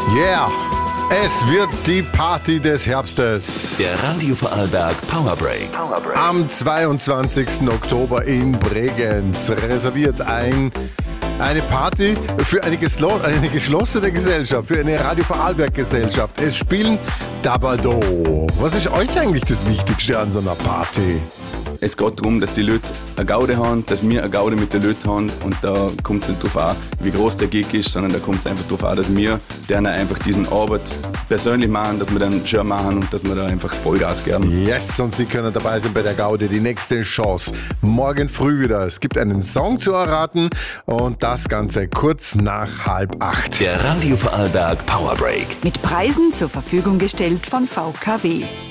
Yeah, es wird die Party des Herbstes. Der Radio Vorarlberg Powerbreak. Am 22. Oktober in Bregenz reserviert eine Party für eine geschlossene Gesellschaft, für eine Radio Vorarlberg Gesellschaft. Es spielen Dabado. Was ist euch eigentlich das Wichtigste an so einer Party? Es geht darum, dass die Leute eine Gaude haben, dass wir eine Gaude mit den Leuten haben. Und da kommt es nicht darauf an, wie groß der Gig ist, sondern da kommt es einfach darauf an, dass wir denen einfach diesen Arbeit persönlich machen, dass wir dann schön machen und dass wir da einfach Vollgas geben. Yes, und Sie können dabei sein bei der Gaude, die nächste Chance. Morgen früh wieder. Es gibt einen Song zu erraten und das Ganze kurz nach 7:30. Der Radio Vorarlberg Powerbreak. Mit Preisen zur Verfügung gestellt von VKW.